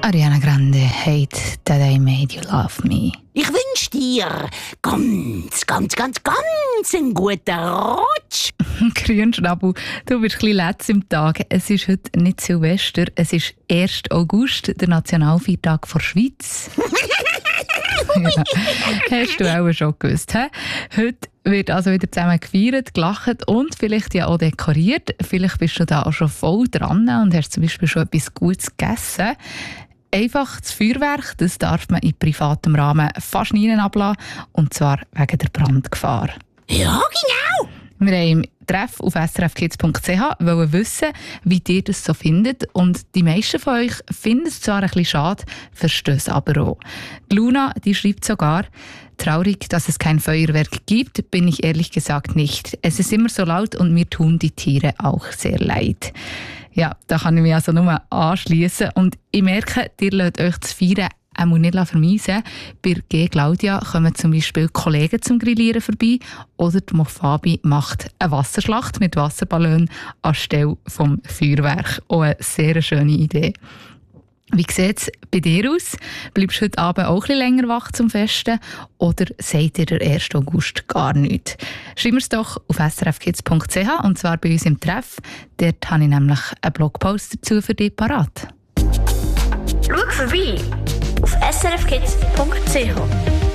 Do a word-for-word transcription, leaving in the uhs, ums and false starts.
Ariana Grande, Hate That I Made You Love Me. Ich wünsche dir ganz, ganz, ganz, ganz einen guten Rutsch. Grünschnabel, du bist ein bisschen letzt im Tag. Es ist heute nicht Silvester, es ist erster August, der Nationalfeiertag der Schweiz. Ja, hast du auch schon gewusst. He? Heute wird also wieder zusammen gefeiert, gelacht und vielleicht ja auch dekoriert. Vielleicht bist du da auch schon voll dran und hast zum Beispiel schon etwas Gutes gegessen. Einfach das Feuerwerk, das darf man in privatem Rahmen fast nie ablassen, und zwar wegen der Brandgefahr. Ja, genau. Wir haben im Treff auf s r f kids punkt c h wollen wissen, wie ihr das so findet. Und die meisten von euch finden es zwar ein bisschen schade, verstehen es aber auch. Die Luna, die schreibt sogar: Traurig, dass es kein Feuerwerk gibt, bin ich ehrlich gesagt nicht. Es ist immer so laut und mir tun die Tiere auch sehr leid. Ja, da kann ich mich also nur anschliessen. Und ich merke, ihr lasst euch das Feiern auch nicht vermeisen. Bei G. Claudia kommen zum Beispiel Kollegen zum Grillieren vorbei oder die Mofabi macht eine Wasserschlacht mit Wasserballon anstelle vom Feuerwerk. Auch eine sehr schöne Idee. Wie sieht es bei dir aus? Bleibst du heute Abend auch ein bisschen länger wach zum Festen oder seid ihr der ersten August gar nichts? Schreib mir es doch auf s r f kids punkt c h und zwar bei uns im Treff. Dort habe ich nämlich einen Blogpost dazu für dich parat. Schau vorbei auf s r f kids punkt c h.